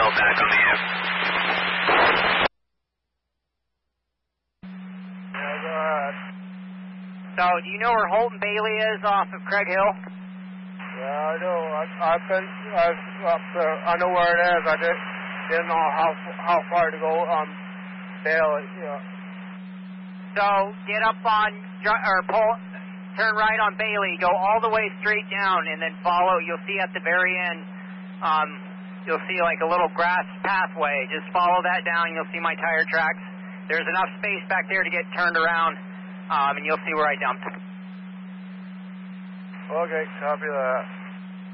Hill back on the air. Yeah, go ahead. So, do you know where Holton Bailey is off of Craig Hill? Yeah, I do. I've been up there. I know where it is. I didn't know how far to go on Bailey. Yeah. So, get up on, turn right on Bailey, go all the way straight down, and then follow. You'll see at the very end, you'll see like a little grass pathway. Just follow that down, you'll see my tire tracks. There's enough space back there to get turned around, and you'll see where I dumped. Okay, copy that.